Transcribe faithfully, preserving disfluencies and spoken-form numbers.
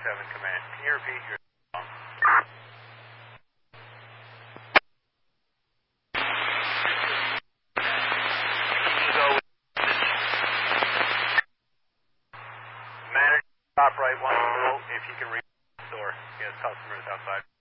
seven Command. Can you repeat your song? Manager, top right, one below, if you can reach the door. He has customers outside.